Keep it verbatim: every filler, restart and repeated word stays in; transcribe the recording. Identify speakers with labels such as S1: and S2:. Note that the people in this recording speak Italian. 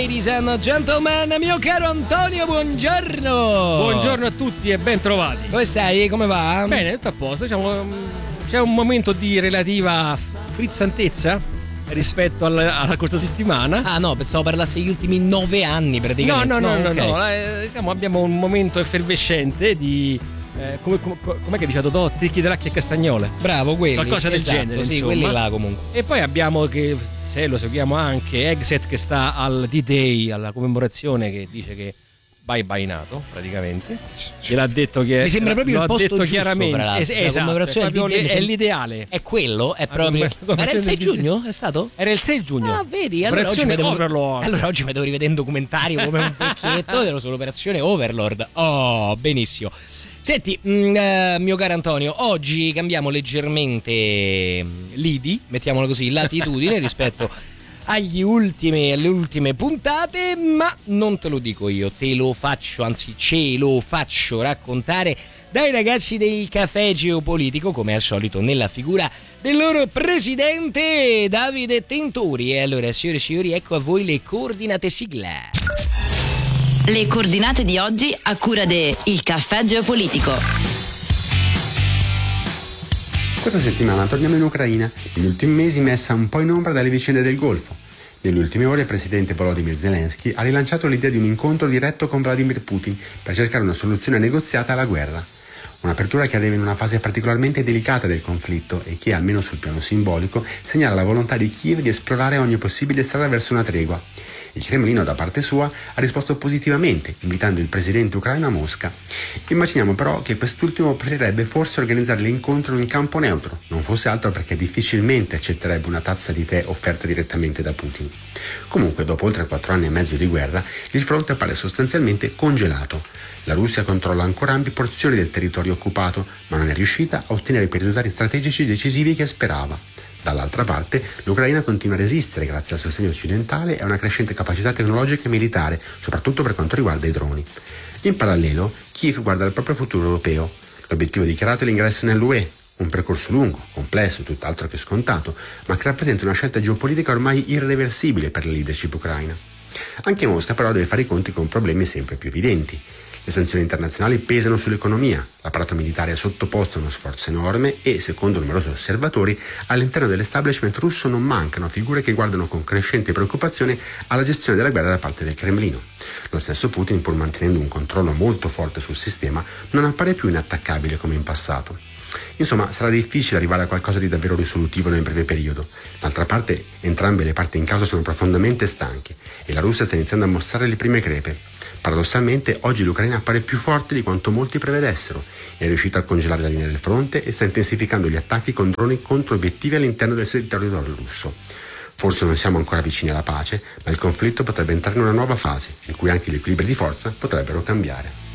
S1: Ladies and gentlemen, mio caro Antonio, buongiorno.
S2: Buongiorno a tutti e ben trovati.
S1: Come stai? Come va?
S2: Bene, tutto a posto. Diciamo, c'è un momento di relativa frizzantezza rispetto alla, alla corsa settimana.
S1: Ah no, pensavo parlassi degli ultimi nove anni praticamente.
S2: No, no, no, no,
S1: okay.
S2: no. Eh, diciamo, abbiamo un momento effervescente di eh, come, come, com'è che dice Totò? Tricchi dell'acqua e castagnole.
S1: Bravo, quelli.
S2: Qualcosa del
S1: esatto,
S2: genere,
S1: sì,
S2: insomma.
S1: quelli là comunque.
S2: E poi abbiamo, che se lo seguiamo anche, Exet che sta al D-Day, alla commemorazione, che dice che bye bye NATO praticamente. Gliel'ha detto che
S1: mi sembra proprio il posto
S2: detto
S1: giusto,
S2: chiaramente.
S1: tra l'altro.
S2: Es-
S1: la
S2: esatto,
S1: commemorazione
S2: è, proprio
S1: di
S2: le- è l'ideale.
S1: È quello, è proprio.
S2: come-
S1: Ma era il sei
S2: come-
S1: giugno? È stato?
S2: Era il sei giugno.
S1: Ah, vedi, allora oggi,
S2: Operazione
S1: mi devo...
S2: Overlord.
S1: allora oggi mi devo rivedere un documentario come un vecchietto ero sull'operazione Overlord. Oh, benissimo. Senti, mh, eh, mio caro Antonio, oggi cambiamo leggermente l'I D I, mettiamolo così, latitudine rispetto agli ultime, alle ultime puntate, ma non te lo dico io, te lo faccio, anzi ce lo faccio raccontare dai ragazzi del Caffè Geopolitico, come al solito nella figura del loro presidente Davide Tentori. E allora, signore e signori, ecco a voi le coordinate sigla.
S3: Le coordinate di oggi a cura de Il Caffè Geopolitico.
S4: Questa settimana torniamo in Ucraina, negli ultimi mesi messa un po' in ombra dalle vicende del Golfo. Nelle ultime ore il presidente Volodymyr Zelensky ha rilanciato l'idea di un incontro diretto con Vladimir Putin per cercare una soluzione negoziata alla guerra. Un'apertura che arriva in una fase particolarmente delicata del conflitto e che, almeno sul piano simbolico, segnala la volontà di Kiev di esplorare ogni possibile strada verso una tregua. Il Cremlino, da parte sua, ha risposto positivamente, invitando il presidente ucraino a Mosca. Immaginiamo però che quest'ultimo preferirebbe forse organizzare l'incontro in campo neutro, non fosse altro perché difficilmente accetterebbe una tazza di tè offerta direttamente da Putin. Comunque, dopo oltre quattro anni e mezzo di guerra, il fronte appare sostanzialmente congelato. La Russia controlla ancora ampie porzioni del territorio occupato, ma non è riuscita a ottenere quei risultati strategici decisivi che sperava. Dall'altra parte, l'Ucraina continua a resistere grazie al sostegno occidentale e a una crescente capacità tecnologica e militare, soprattutto per quanto riguarda i droni. In parallelo, Kiev guarda al proprio futuro europeo. L'obiettivo dichiarato è l'ingresso nell'U E, un percorso lungo, complesso, tutt'altro che scontato, ma che rappresenta una scelta geopolitica ormai irreversibile per la leadership ucraina. Anche Mosca però deve fare i conti con problemi sempre più evidenti. Le sanzioni internazionali pesano sull'economia, l'apparato militare è sottoposto a uno sforzo enorme e, secondo numerosi osservatori, all'interno dell'establishment russo non mancano figure che guardano con crescente preoccupazione alla gestione della guerra da parte del Cremlino. Lo stesso Putin, pur mantenendo un controllo molto forte sul sistema, non appare più inattaccabile come in passato. Insomma, sarà difficile arrivare a qualcosa di davvero risolutivo nel breve periodo. D'altra parte, entrambe le parti in causa sono profondamente stanche e la Russia sta iniziando a mostrare le prime crepe. Paradossalmente, oggi l'Ucraina appare più forte di quanto molti prevedessero. È riuscita a congelare la linea del fronte e sta intensificando gli attacchi con droni contro obiettivi all'interno del territorio russo. Forse non siamo ancora vicini alla pace, ma il conflitto potrebbe entrare in una nuova fase, in cui anche gli equilibri di forza potrebbero cambiare.